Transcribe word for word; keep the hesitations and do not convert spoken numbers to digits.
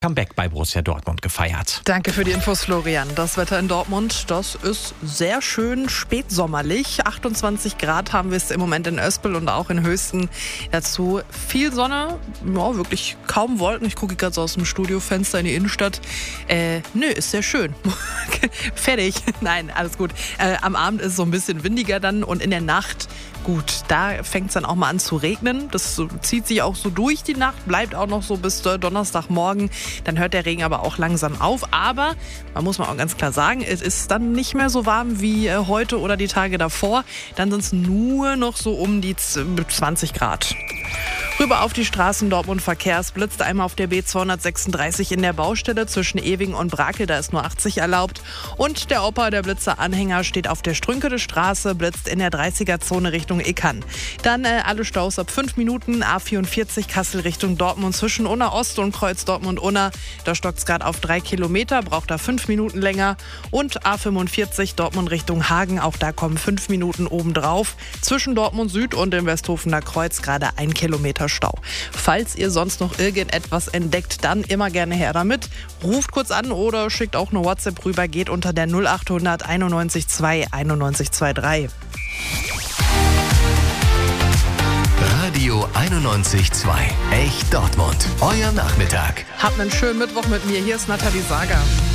Comeback bei Borussia Dortmund gefeiert. Danke für die Infos, Florian. Das Wetter in Dortmund, das ist sehr schön spätsommerlich. achtundzwanzig Grad haben wir es im Moment in Öspel und auch in Höchsten. Dazu viel Sonne, ja, wirklich kaum Wolken. Ich gucke gerade so aus dem Studiofenster in die Innenstadt. Äh, nö, ist sehr schön. Fertig. Nein, alles gut. Äh, am Abend ist es so ein bisschen windiger dann und in der Nacht, gut, da fängt es dann auch mal an zu regnen. Das so, zieht sich auch so durch die Nacht, bleibt auch noch so bis Donnerstagmorgen. Dann hört der Regen aber auch langsam auf. Aber man muss mal auch ganz klar sagen, es ist dann nicht mehr so warm wie äh, heute oder die Tage davor. Dann sind es nur noch so um die zwanzig Grad. Rüber auf die Straßen Dortmund Verkehrs blitzt einmal auf der B zweihundertsechsunddreißig in der Baustelle zwischen Ewing und Brakel, da ist nur achtzig erlaubt. Und der Opa, der Blitzer-Anhänger, steht auf der Strünkede Straße, blitzt in der dreißiger-Zone Richtung Eckern. Dann äh, alle Staus ab fünf Minuten, A vierundvierzig Kassel Richtung Dortmund zwischen Unna Ost und Kreuz Dortmund-Unna. Da stockt es gerade auf drei Kilometer, braucht da fünf Minuten länger. Und A fünfundvierzig Dortmund Richtung Hagen, auch da kommen fünf Minuten obendrauf. Zwischen Dortmund Süd und dem Westhofener Kreuz gerade ein Kilometer Stau. Falls ihr sonst noch irgendetwas entdeckt, dann immer gerne her damit. Ruft kurz an oder schickt auch eine WhatsApp rüber, geht unter der null achthundert einundneunzig zwei einundneunzig dreiundzwanzig. Radio einundneunzig Komma zwei. Echt Dortmund. Euer Nachmittag. Habt einen schönen Mittwoch mit mir. Hier ist Nathalie Sager.